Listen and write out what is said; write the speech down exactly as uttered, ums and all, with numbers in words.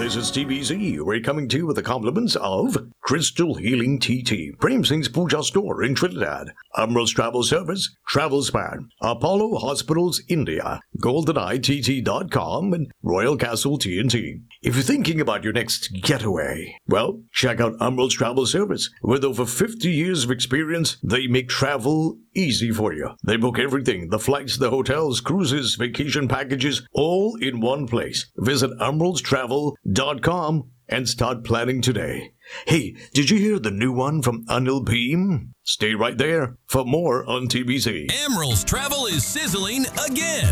this is T B Z. We're coming to you with the compliments of Crystal Healing T T, Prem Singh's Puja Store in Trinidad, Emerald's Travel Service, Travel Span, Apollo Hospitals India, golden eye T T dot com, and Royal Castle T N T. If you're thinking about your next getaway, well, check out Emerald's Travel Service. With over fifty years of experience, they make travel easy for you. They book everything, the flights, the hotels, cruises, vacation packages, all in one place. Visit emeralds travel dot com and start planning today. Hey, did you hear the new one from Anil Bheem? Stay right there for more on T B Z. Emerald's Travel is sizzling again.